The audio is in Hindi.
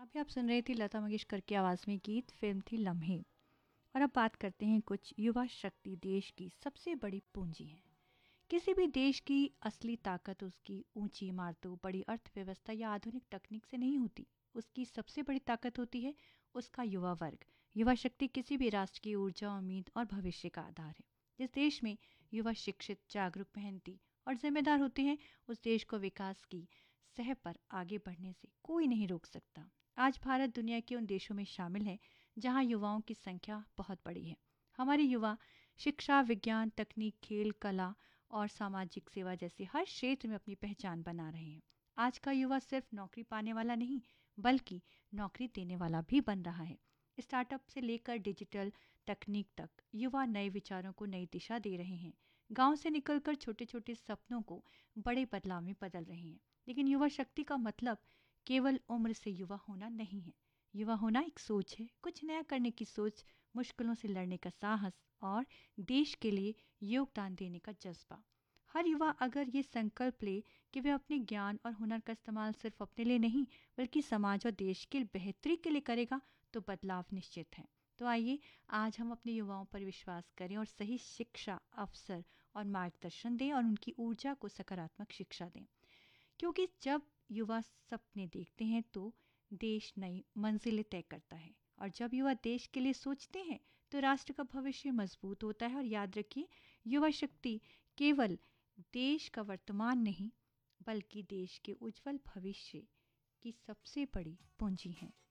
अभी आप सुन रहे थे लता मंगेशकर की आवाज़ में गीत, फिल्म थी लम्हे। और अब बात करते हैं कुछ युवा शक्ति देश की सबसे बड़ी पूंजी है। किसी भी देश की असली ताकत उसकी ऊंची इमारतों, बड़ी अर्थव्यवस्था या आधुनिक तकनीक से नहीं होती। उसकी सबसे बड़ी ताकत होती है उसका युवा वर्ग। युवा शक्ति किसी भी राष्ट्र की ऊर्जा, उम्मीद और भविष्य का आधार है। जिस देश में युवा शिक्षित, जागरूक, मेहनती और जिम्मेदार होते हैं, उस देश को विकास की सह पर आगे बढ़ने से कोई नहीं रोक सकता। आज भारत दुनिया के उन देशों में शामिल है जहां युवाओं की संख्या बहुत बड़ी है। हमारे युवा शिक्षा, विज्ञान, तकनीक, खेल, कला और सामाजिक सेवा जैसे हर क्षेत्र में अपनी पहचान बना रहे हैं। आज का युवा सिर्फ नौकरी पाने वाला नहीं, बल्कि नौकरी देने वाला भी बन रहा है। स्टार्टअप से लेकर डिजिटल तकनीक तक युवा नए विचारों को नई दिशा दे रहे हैं। गांव से निकलकर छोटे छोटे सपनों को बड़े बदलाव में बदल रहे हैं। लेकिन युवा शक्ति का मतलब केवल उम्र से युवा होना नहीं है। युवा होना एक सोच है, कुछ नया करने की सोच, मुश्किलों से लड़ने का साहस और देश के लिए योगदान देने का जज्बा। हर युवा अगर ये संकल्प ले कि वे अपने ज्ञान और हुनर का इस्तेमाल सिर्फ अपने लिए नहीं, बल्कि समाज और देश की बेहतरी के लिए करेगा, तो बदलाव निश्चित है। तो आइए आज हम अपने युवाओं पर विश्वास करें और सही शिक्षा, अवसर और मार्गदर्शन दें और उनकी ऊर्जा को सकारात्मक शिक्षा दें। क्योंकि जब युवा सपने देखते हैं तो देश नई मंजिलें तय करता है, और जब युवा देश के लिए सोचते हैं तो राष्ट्र का भविष्य मजबूत होता है। और याद रखिए, युवा शक्ति केवल देश का वर्तमान नहीं, बल्कि देश के उज्जवल भविष्य की सबसे बड़ी पूंजी है।